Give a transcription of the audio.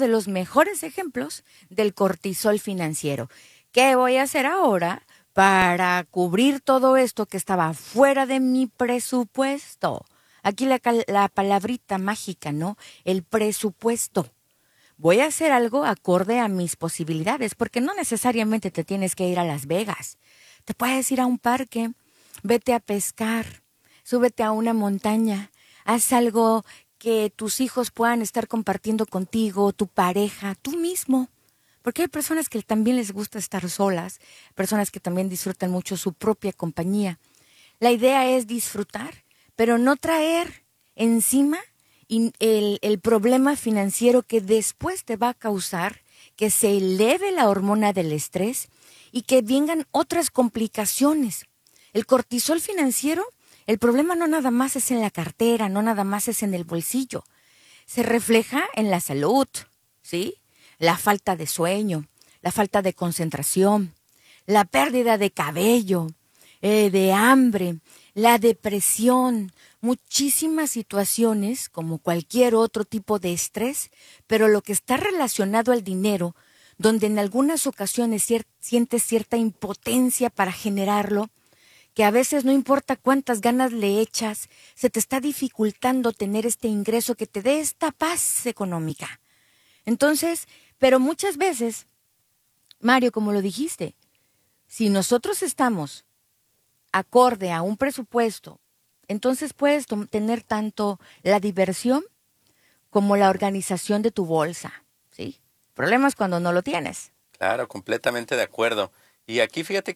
de los mejores ejemplos del cortisol financiero. ¿Qué voy a hacer ahora para cubrir todo esto que estaba fuera de mi presupuesto? Aquí la palabrita mágica, ¿no? El presupuesto. Voy a hacer algo acorde a mis posibilidades, porque no necesariamente te tienes que ir a Las Vegas. Te puedes ir a un parque, vete a pescar, súbete a una montaña, haz algo que tus hijos puedan estar compartiendo contigo, tu pareja, tú mismo. Porque hay personas que también les gusta estar solas, personas que también disfrutan mucho su propia compañía. La idea es disfrutar, pero no traer encima el problema financiero que después te va a causar que se eleve la hormona del estrés y que vengan otras complicaciones. El cortisol financiero, el problema no nada más es en la cartera, no nada más es en el bolsillo. Se refleja en la salud, ¿sí? La falta de sueño, la falta de concentración, la pérdida de cabello, de hambre, la depresión, muchísimas situaciones como cualquier otro tipo de estrés, pero lo que está relacionado al dinero, donde en algunas ocasiones sientes cierta impotencia para generarlo, que a veces no importa cuántas ganas le echas, se te está dificultando tener este ingreso que te dé esta paz económica. Entonces, pero muchas veces, Mario, como lo dijiste, si nosotros estamos acorde a un presupuesto, entonces puedes tener tanto la diversión como la organización de tu bolsa, ¿sí? Problemas cuando no lo tienes. Claro, completamente de acuerdo. Y aquí fíjate